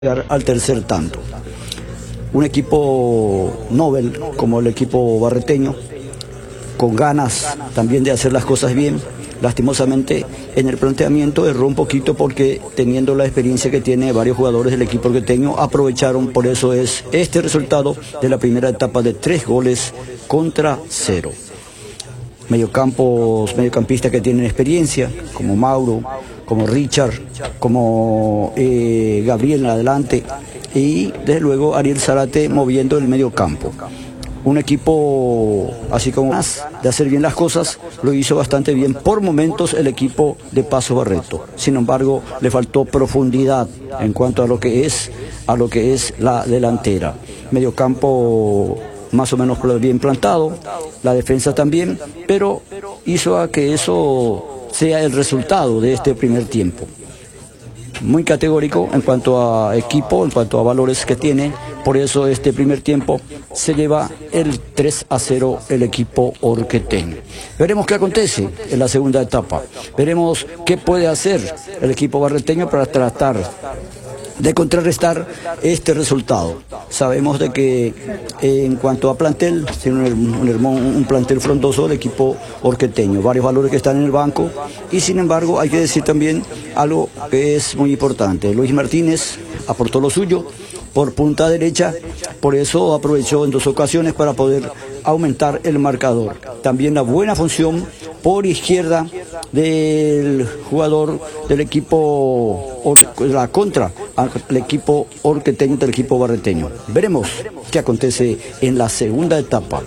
llegar al tercer tanto. Un equipo Nobel como el equipo barreteño, con ganas también de hacer las cosas bien. Lastimosamente en el planteamiento erró un poquito porque teniendo la experiencia que tiene varios jugadores del equipo barreteño aprovecharon, por eso es este resultado de la primera etapa de 3 goles contra 0. Mediocampistas que tienen experiencia, como Mauro, como Richard, como Gabriel en adelante y desde luego Ariel Zárate moviendo el mediocampo. Un equipo así como más de hacer bien las cosas, lo hizo bastante bien por momentos el equipo de Paso Barreto. Sin embargo, le faltó profundidad en cuanto a lo que es la delantera. Mediocampo más o menos bien plantado, la defensa también, pero hizo a que eso sea el resultado de este primer tiempo. Muy categórico en cuanto a equipo, en cuanto a valores que tiene, por eso este primer tiempo se lleva el 3-0 el equipo orqueteño. Veremos qué acontece en la segunda etapa, veremos qué puede hacer el equipo barreteño para tratar de contrarrestar este resultado. Sabemos de que en cuanto a plantel, tiene un plantel frondoso del equipo orqueteño, varios valores que están en el banco y sin embargo hay que decir también algo que es muy importante. Luis Martínez aportó lo suyo por punta derecha, por eso aprovechó en 2 ocasiones para poder aumentar el marcador. También la buena función por izquierda del jugador del equipo, la contra al equipo orqueteño del equipo barreteño. Veremos qué acontece en la segunda etapa.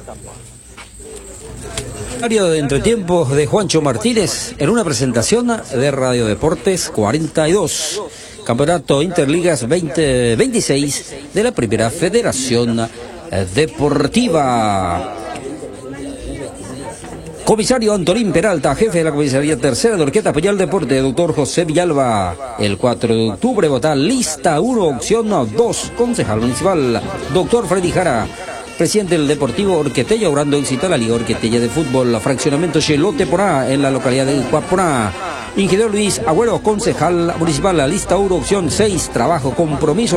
Área de entretiempos de Juancho Martínez en una presentación de Radio Deportes 42. Campeonato Interligas 2026 de la Primera Federación Deportiva. Comisario Antolín Peralta, jefe de la Comisaría Tercera de Orqueta Peñal Deporte, doctor José Villalba. El 4 de octubre vota lista 1, opción 2, concejal municipal, doctor Freddy Jara, presidente del Deportivo Orqueteño, obrando éxito a la Liga Orqueteña de Fútbol, fraccionamiento Chelote Porá, en la localidad de Guaporá. Ingeniero Luis Agüero, concejal municipal, la lista 1, opción 6, trabajo, compromiso.